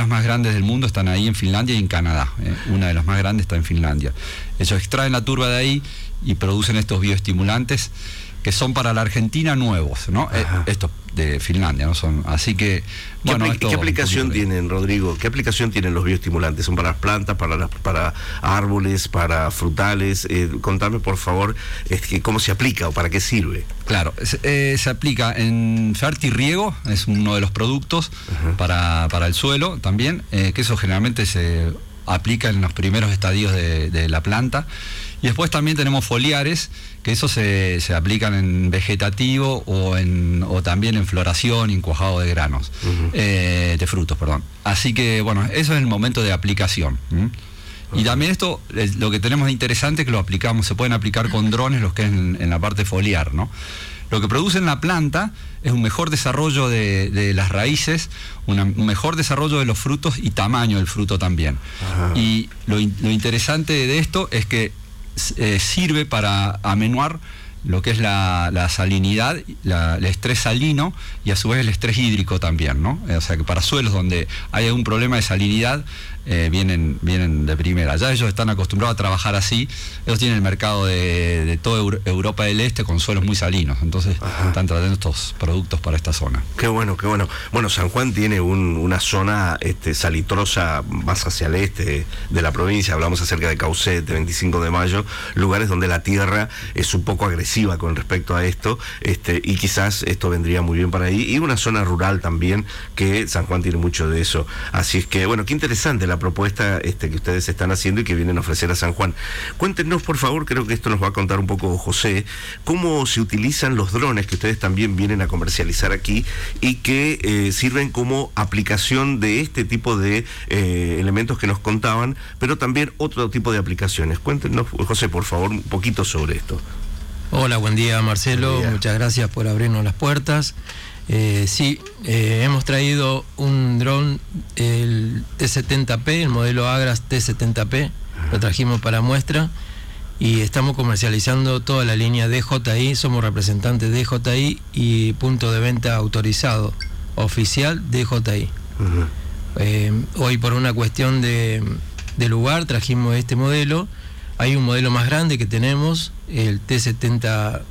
más grandes del mundo están ahí en Finlandia y en Canadá. Una de las más grandes está en Finlandia. Ellos extraen la turba de ahí y producen estos bioestimulantes que son para la Argentina nuevos, ¿no? Estos de Finlandia, ¿no? Son, así que, bueno, ¿Qué aplicación tienen, Rodrigo? ¿Qué aplicación tienen los bioestimulantes? ¿Son para las plantas, para árboles, para frutales? Contame, por favor, cómo se aplica o para qué sirve. Claro, se aplica en fertirriego, es uno de los productos para el suelo también, que eso generalmente se aplica en los primeros estadios de la planta. Y después también tenemos foliares, que eso se aplican en vegetativo o también en floración y en cuajado de granos, de frutos, perdón. Así que, bueno, eso es el momento de aplicación. Y también esto, lo que tenemos de interesante es que lo aplicamos, se pueden aplicar con drones, los que es en la parte foliar, ¿no? Lo que produce en la planta es un mejor desarrollo de las raíces, un mejor desarrollo de los frutos y tamaño del fruto también. Y lo interesante de esto es que sirve para amenuar lo que es la salinidad, el estrés salino y a su vez el estrés hídrico también, ¿no? O sea que para suelos donde hay algún problema de salinidad, vienen de primera. Ya ellos están acostumbrados a trabajar así, ellos tienen el mercado de toda Europa del Este con suelos muy salinos, entonces están trayendo estos productos para esta zona. Qué bueno, qué bueno. Bueno, San Juan tiene una zona salitrosa más hacia el este de la provincia, hablamos acerca de Caucete, 25 de Mayo, lugares donde la tierra es un poco agresiva con respecto a esto, y quizás esto vendría muy bien para ahí, y una zona rural también, que San Juan tiene mucho de eso. Así es que, bueno, qué interesante la propuesta que ustedes están haciendo y que vienen a ofrecer a San Juan. Cuéntenos, por favor, creo que esto nos va a contar un poco José, cómo se utilizan los drones que ustedes también vienen a comercializar aquí y que sirven como aplicación de este tipo de elementos que nos contaban, pero también otro tipo de aplicaciones. Cuéntenos, José, por favor, un poquito sobre esto. Hola, buen día, Marcelo. Buen día. Muchas gracias por abrirnos las puertas. Hemos traído un dron, el T70P, el modelo Agras T70P, lo trajimos para muestra y estamos comercializando toda la línea DJI, somos representantes de DJI y punto de venta autorizado, oficial DJI. Hoy por una cuestión de lugar trajimos este modelo. Hay un modelo más grande que tenemos, el T100,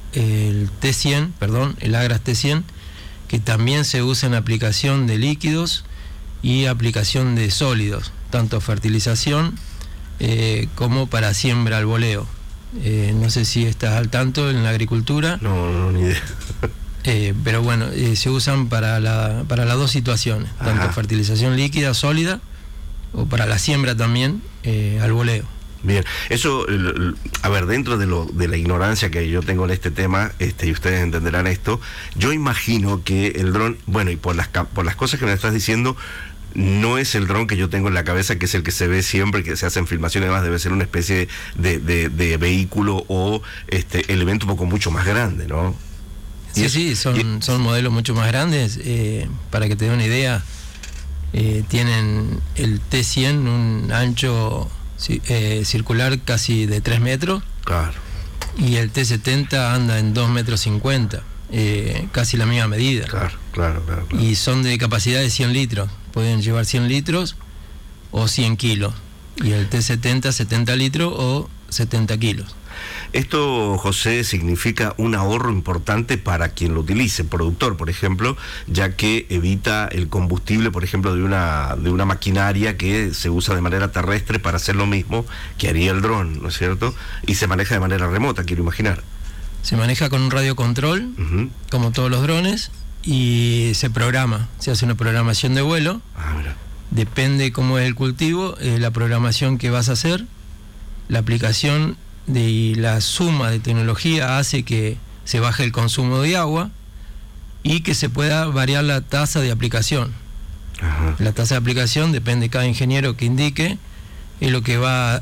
el Agras T100, que también se usa en aplicación de líquidos y aplicación de sólidos, tanto fertilización como para siembra al voleo. No sé si estás al tanto en la agricultura. No, ni idea. Pero bueno, se usan para las dos situaciones, tanto fertilización líquida, sólida, o para la siembra también al voleo. Bien, eso, a ver, dentro de la ignorancia que yo tengo en este tema, y ustedes entenderán esto, yo imagino que el dron, bueno, y por las cosas que me estás diciendo, no es el dron que yo tengo en la cabeza, que es el que se ve siempre, que se hacen filmaciones, además debe ser una especie de vehículo o elemento un poco mucho más grande, ¿no? Sí, son modelos mucho más grandes, para que te dé una idea, tienen el T100 un ancho circular casi de 3 metros. Claro. Y el T70 anda en 2,50 metros, casi la misma medida. Claro. Y son de capacidad de 100 litros. Pueden llevar 100 litros o 100 kilos. Y el T70, 70 litros o 70 kilos. Esto, José, significa un ahorro importante para quien lo utilice, productor, por ejemplo, ya que evita el combustible, por ejemplo, de una maquinaria que se usa de manera terrestre para hacer lo mismo que haría el dron, ¿no es cierto? Y se maneja de manera remota, quiero imaginar. Se maneja con un radiocontrol, como todos los drones, y se programa, se hace una programación de vuelo. Mira. Depende cómo es el cultivo, la programación que vas a hacer, la aplicación y la suma de tecnología hace que se baje el consumo de agua y que se pueda variar la tasa de aplicación. La tasa de aplicación depende de cada ingeniero que indique, es lo que va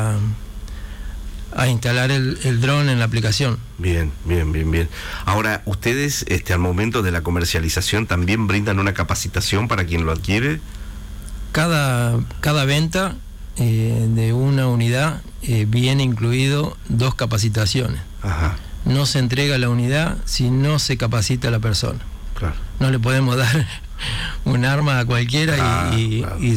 a instalar el dron en la aplicación. Bien. Ahora, ustedes al momento de la comercialización también brindan una capacitación para quien lo adquiere. Cada venta de una unidad viene incluido 2 capacitaciones. No se entrega la unidad si no se capacita a la persona. Claro. No le podemos dar un arma a cualquiera y